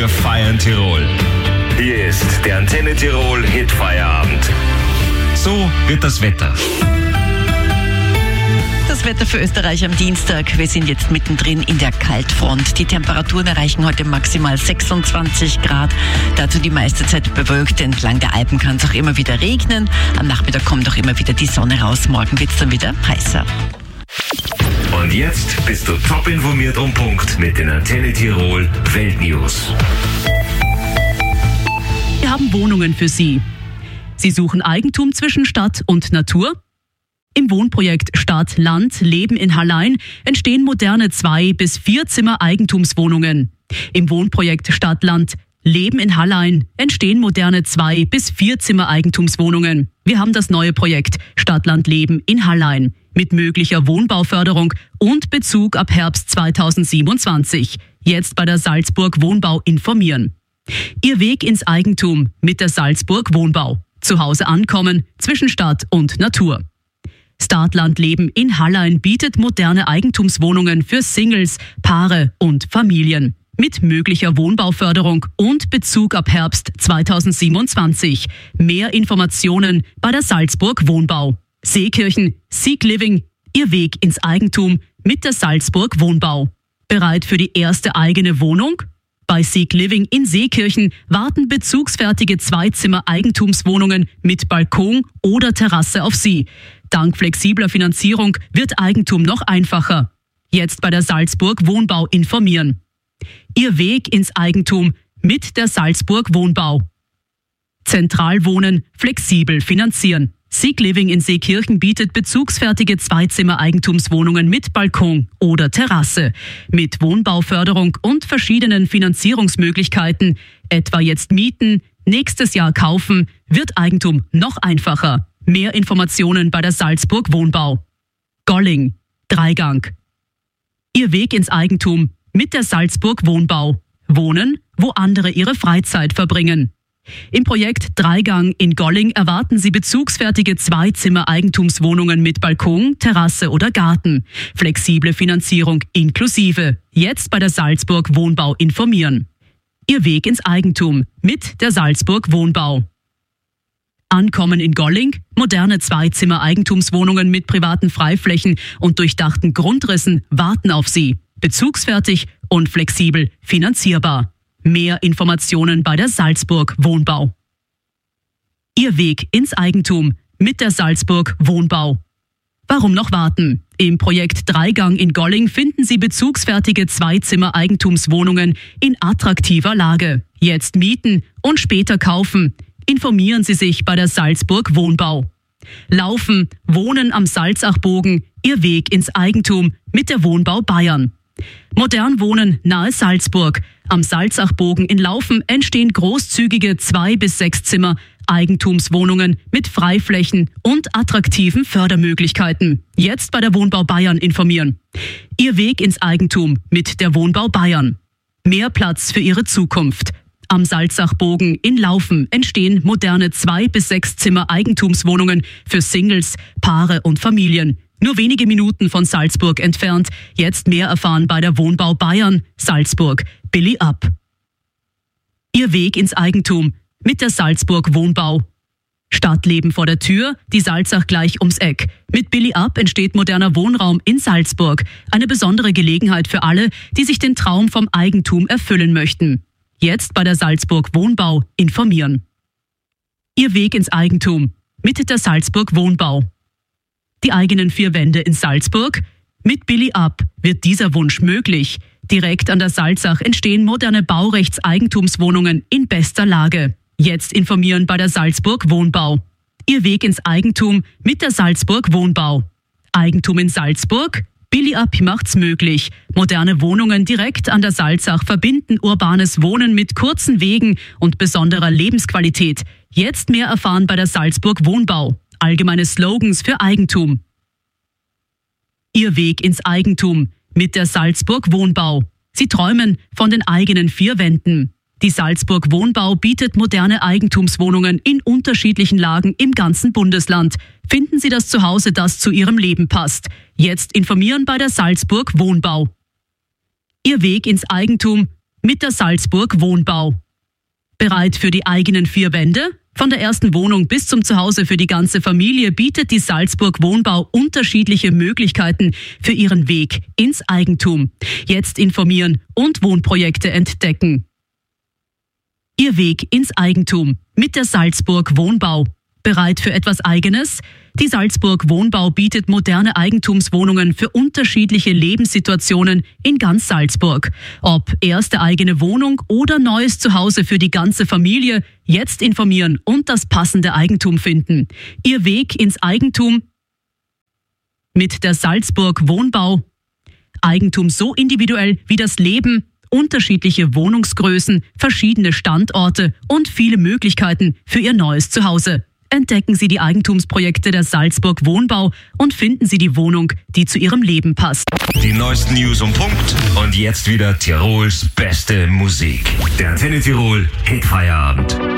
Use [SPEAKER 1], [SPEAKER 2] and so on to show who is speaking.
[SPEAKER 1] für Feiern Tirol. Hier ist der Antenne Tirol Hit-Feierabend. So wird das Wetter.
[SPEAKER 2] Das Wetter für Österreich am Dienstag. Wir sind jetzt mittendrin in der Kaltfront. Die Temperaturen erreichen heute maximal 26 Grad. Dazu die meiste Zeit bewölkt. Entlang der Alpen kann es auch immer wieder regnen. Am Nachmittag kommt auch immer wieder die Sonne raus. Morgen wird es dann wieder heißer.
[SPEAKER 1] Und jetzt bist du top informiert um Punkt mit den Antenne Tirol Weltnews.
[SPEAKER 3] Wir haben Wohnungen für Sie. Sie suchen Eigentum zwischen Stadt und Natur? Im Wohnprojekt Stadt-Land Leben in Hallein entstehen moderne 2- bis 4-Zimmer-Eigentumswohnungen. Im Wohnprojekt Stadt-Land Leben in Hallein entstehen moderne 2- bis 4-Zimmer-Eigentumswohnungen. Wir haben das neue Projekt Stadt-Land Leben in Hallein mit möglicher Wohnbauförderung und Bezug ab Herbst 2027. Jetzt bei der Salzburg Wohnbau informieren. Ihr Weg ins Eigentum mit der Salzburg Wohnbau. Zu Hause ankommen zwischen Stadt und Natur. Stadt-Land Leben in Hallein bietet moderne Eigentumswohnungen für Singles, Paare und Familien. Mit möglicher Wohnbauförderung und Bezug ab Herbst 2027. Mehr Informationen bei der Salzburg Wohnbau. Seekirchen, Seek Living, Ihr Weg ins Eigentum mit der Salzburg Wohnbau. Bereit für die erste eigene Wohnung? Bei Seek Living in Seekirchen warten bezugsfertige 2-Zimmer-Eigentumswohnungen mit Balkon oder Terrasse auf Sie. Dank flexibler Finanzierung wird Eigentum noch einfacher. Jetzt bei der Salzburg Wohnbau informieren. Ihr Weg ins Eigentum mit der Salzburg Wohnbau. Zentral wohnen, flexibel finanzieren. Seek Living in Seekirchen bietet bezugsfertige 2-Zimmer-Eigentumswohnungen mit Balkon oder Terrasse. Mit Wohnbauförderung und verschiedenen Finanzierungsmöglichkeiten, etwa jetzt mieten, nächstes Jahr kaufen, wird Eigentum noch einfacher. Mehr Informationen bei der Salzburg Wohnbau. Golling, Dreigang. Ihr Weg ins Eigentum mit der Salzburg Wohnbau. Wohnen, wo andere ihre Freizeit verbringen. Im Projekt Dreigang in Golling erwarten Sie bezugsfertige 2-Zimmer-Eigentumswohnungen mit Balkon, Terrasse oder Garten. Flexible Finanzierung inklusive. Jetzt bei der Salzburg Wohnbau informieren. Ihr Weg ins Eigentum mit der Salzburg Wohnbau. Ankommen in Golling, moderne 2-Zimmer-Eigentumswohnungen mit privaten Freiflächen und durchdachten Grundrissen warten auf Sie. Bezugsfertig und flexibel finanzierbar. Mehr Informationen bei der Salzburg Wohnbau. Ihr Weg ins Eigentum mit der Salzburg Wohnbau. Warum noch warten? Im Projekt Dreigang in Golling finden Sie bezugsfertige 2-Zimmer-Eigentumswohnungen in attraktiver Lage. Jetzt mieten und später kaufen. Informieren Sie sich bei der Salzburg Wohnbau. Laufen, Wohnen am Salzachbogen, Ihr Weg ins Eigentum mit der Wohnbau Bayern. Modern wohnen nahe Salzburg. Am Salzachbogen in Laufen entstehen großzügige 2- bis 6-Zimmer Eigentumswohnungen mit Freiflächen und attraktiven Fördermöglichkeiten. Jetzt bei der Wohnbau Bayern informieren. Ihr Weg ins Eigentum mit der Wohnbau Bayern. Mehr Platz für Ihre Zukunft. Am Salzachbogen in Laufen entstehen moderne 2- bis 6-Zimmer Eigentumswohnungen für Singles, Paare und Familien. Nur wenige Minuten von Salzburg entfernt. Jetzt mehr erfahren bei der Wohnbau Bayern, Salzburg. Billy Up. Ihr Weg ins Eigentum mit der Salzburg Wohnbau. Stadtleben vor der Tür, die Salzach gleich ums Eck. Mit Billy Up entsteht moderner Wohnraum in Salzburg. Eine besondere Gelegenheit für alle, die sich den Traum vom Eigentum erfüllen möchten. Jetzt bei der Salzburg Wohnbau informieren. Ihr Weg ins Eigentum mit der Salzburg Wohnbau. Die eigenen 4 Wände in Salzburg? Mit Billy Up wird dieser Wunsch möglich. Direkt an der Salzach entstehen moderne Baurechtseigentumswohnungen in bester Lage. Jetzt informieren bei der Salzburg Wohnbau. Ihr Weg ins Eigentum mit der Salzburg Wohnbau. Eigentum in Salzburg? Billy Up macht's möglich. Moderne Wohnungen direkt an der Salzach verbinden urbanes Wohnen mit kurzen Wegen und besonderer Lebensqualität. Jetzt mehr erfahren bei der Salzburg Wohnbau. Allgemeine Slogans für Eigentum. Ihr Weg ins Eigentum mit der Salzburg Wohnbau. Sie träumen von den eigenen 4 Wänden. Die Salzburg Wohnbau bietet moderne Eigentumswohnungen in unterschiedlichen Lagen im ganzen Bundesland. Finden Sie das Zuhause, das zu Ihrem Leben passt. Jetzt informieren bei der Salzburg Wohnbau. Ihr Weg ins Eigentum mit der Salzburg Wohnbau. Bereit für die eigenen 4 Wände? Von der ersten Wohnung bis zum Zuhause für die ganze Familie bietet die Salzburg Wohnbau unterschiedliche Möglichkeiten für Ihren Weg ins Eigentum. Jetzt informieren und Wohnprojekte entdecken. Ihr Weg ins Eigentum mit der Salzburg Wohnbau. Bereit für etwas Eigenes? Die Salzburg Wohnbau bietet moderne Eigentumswohnungen für unterschiedliche Lebenssituationen in ganz Salzburg. Ob erste eigene Wohnung oder neues Zuhause für die ganze Familie, jetzt informieren und das passende Eigentum finden. Ihr Weg ins Eigentum mit der Salzburg Wohnbau. Eigentum so individuell wie das Leben, unterschiedliche Wohnungsgrößen, verschiedene Standorte und viele Möglichkeiten für Ihr neues Zuhause. Entdecken Sie die Eigentumsprojekte der Salzburg Wohnbau und finden Sie die Wohnung, die zu Ihrem Leben passt.
[SPEAKER 1] Die neuesten News um Punkt und jetzt wieder Tirols beste Musik. Der Antenne Tirol Hitfeierabend.